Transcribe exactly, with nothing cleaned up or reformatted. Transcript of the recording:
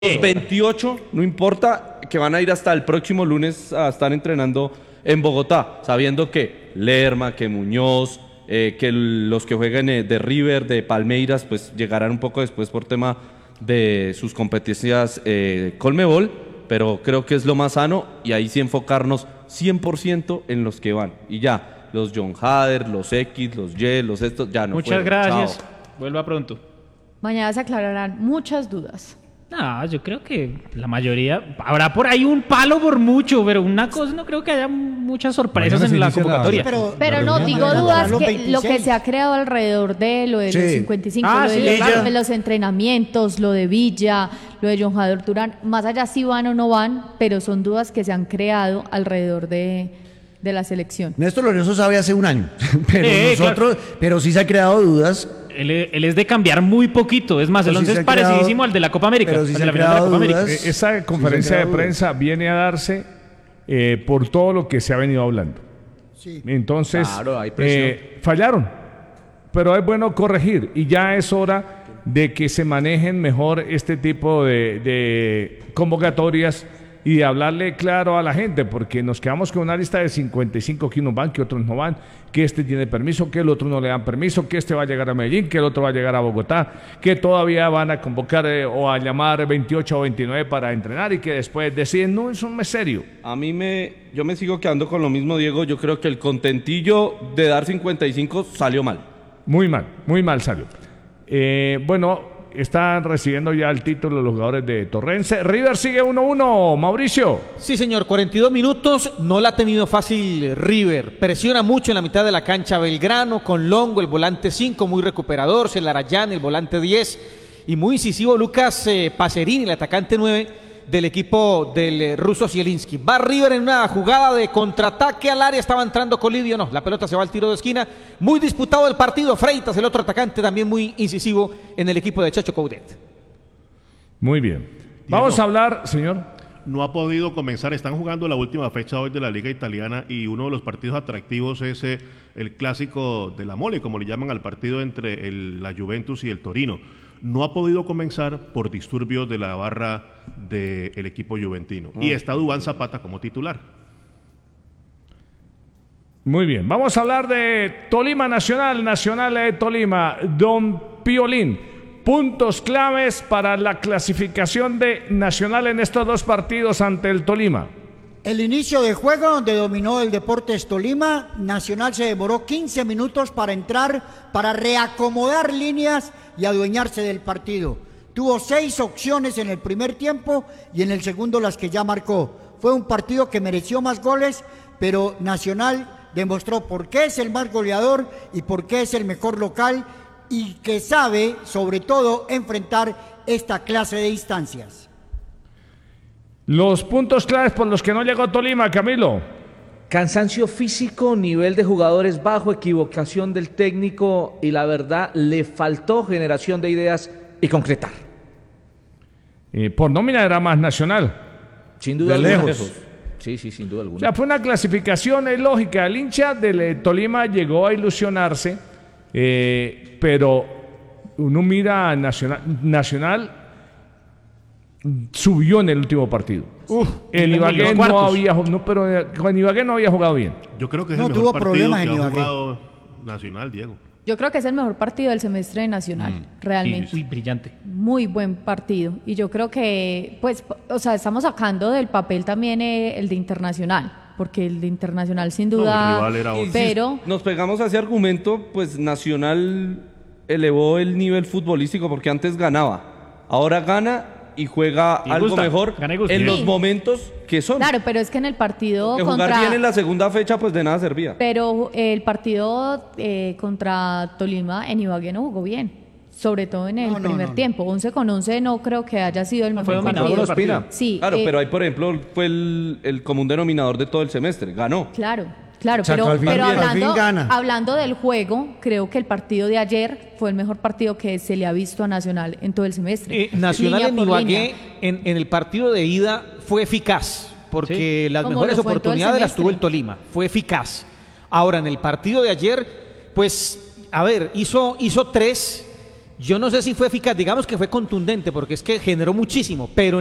veintiocho, no importa, que van a ir hasta el próximo lunes a estar entrenando en Bogotá, sabiendo que Lerma, que Muñoz, eh, que los que jueguen eh, de River, de Palmeiras, pues llegarán un poco después por tema de sus competencias eh, Colmebol, pero creo que es lo más sano y ahí sí enfocarnos cien por ciento en los que van. Y ya, los John Hader, los X, los Y, los estos, ya no Muchas fueron. gracias. Chao. Vuelva pronto. Mañana se aclararán muchas dudas. No, yo creo que la mayoría, habrá por ahí un palo por mucho, pero una cosa, no creo que haya muchas sorpresas en la convocatoria. Pero, pero no, digo dudas que lo que se ha creado alrededor de lo de Sí. los cincuenta y cinco, Ah, lo de sí, los, claro. de los entrenamientos, lo de Villa, lo de John Jader Durán, más allá si van o no van, pero son dudas que se han creado alrededor de, de la selección. Néstor Lorenzo sabe hace un año, pero Eh, nosotros, pero sí se ha creado dudas. Él, él es de cambiar muy poquito, es más, el Pero sí once se es ha creado- parecidísimo al de la Copa América, pero sí al se de ha la final de la creado Copa América. dudas. Eh, Esa conferencia de creado prensa viene a darse eh, por todo lo que se ha venido hablando. Sí. Entonces, Claro, hay presión. eh, fallaron, pero es bueno corregir y ya es hora de que se manejen mejor este tipo de, de convocatorias y de hablarle claro a la gente, porque nos quedamos con una lista de cincuenta y cinco que unos van, que otros no van, que este tiene permiso, que el otro no le dan permiso, que este va a llegar a Medellín, que el otro va a llegar a Bogotá, que todavía van a convocar eh, o a llamar veintiocho o veintinueve para entrenar y que después deciden, no, eso no es serio. A mí me, yo me sigo quedando con lo mismo, Diego. Yo creo que el contentillo de dar cincuenta y cinco salió mal. Muy mal, muy mal salió. Eh, bueno, están recibiendo ya el título los jugadores de Torrense. River sigue uno uno, Mauricio. Sí, señor, cuarenta y dos minutos, no la ha tenido fácil River. Presiona mucho en la mitad de la cancha Belgrano, con Longo, el volante cinco, muy recuperador, Celarayán, el volante diez, y muy incisivo Lucas eh, Pacerini, el atacante nueve del equipo del eh, ruso Zielinski. Va River en una jugada de contraataque al área, estaba entrando Colidio, no, la pelota se va al tiro de esquina. Muy disputado el partido, Freitas, el otro atacante, también muy incisivo en el equipo de Chacho Coudet. Muy bien. Vamos a hablar, señor. No ha podido comenzar, están jugando la última fecha hoy de la Liga Italiana y uno de los partidos atractivos es eh, el clásico de la Mole, como le llaman al partido entre el- la Juventus y el Torino. No ha podido comenzar por disturbios de la barra del equipo juventino y está Duván Zapata como titular. Muy bien. Vamos a hablar de Tolima Nacional, Nacional de Tolima. Don Piolín, puntos claves para la clasificación de Nacional en estos dos partidos ante el Tolima. El inicio de juego donde dominó el Deportes Tolima, Nacional se demoró quince minutos para entrar, para reacomodar líneas y adueñarse del partido. Tuvo seis opciones en el primer tiempo y en el segundo las que ya marcó. Fue un partido que mereció más goles, pero Nacional demostró por qué es el más goleador y por qué es el mejor local y que sabe, sobre todo, enfrentar esta clase de instancias. Los puntos claves por los que no llegó Tolima, Camilo. Cansancio físico, nivel de jugadores bajo, equivocación del técnico y la verdad le faltó generación de ideas y concretar. Eh, por nómina era más Nacional. Sin duda De alguna. lejos. Sí, sí, sin duda O alguna. sea, fue una clasificación eh, lógica. El hincha del eh, Tolima llegó a ilusionarse, eh, pero uno mira a Nacional, Nacional subió en el último partido. Uf, el en Ibagué los no cuartos. había, no, pero eh, con Ibagué no había jugado bien. Yo creo que es No, el tuvo mejor partido problemas que en ha Ibagué. jugado Nacional, Diego. Yo creo que es el mejor partido del semestre de Nacional, realmente. Uy, brillante. Muy buen partido. Y yo creo que, pues, o sea, estamos sacando del papel también eh, el de Internacional, porque el de Internacional sin No, el duda, rival era otro. pero Nos pegamos a ese argumento, pues Nacional elevó el nivel futbolístico porque antes ganaba. Ahora gana y juega Y algo gusta, mejor gana y gusta. en Sí. los momentos que son. claro, pero es que en el partido que jugar contra bien en la segunda fecha, pues de nada servía. pero eh, el partido eh, contra Tolima en Ibagué no jugó bien, sobre todo en el No, no, primer no. tiempo. once con once no creo que haya sido el No, mejor fue dominador partido. del partido. Sí, Claro, eh, pero ahí, por ejemplo, fue el, el común denominador de todo el semestre. Ganó. Claro, claro, Sacó pero, al fin pero bien, al hablando, fin gana. hablando del juego, creo que el partido de ayer fue el mejor partido que se le ha visto a Nacional en todo el semestre. Eh, Nacional Línea en por Ibagué, línea. en, en el partido de ida, fue eficaz, porque las Como mejores lo fue en todo el oportunidades las semestre. tuvo el Tolima, fue eficaz. Ahora, en el partido de ayer, pues, a ver, hizo, hizo tres. Yo no sé si fue eficaz, digamos que fue contundente, porque es que generó muchísimo, pero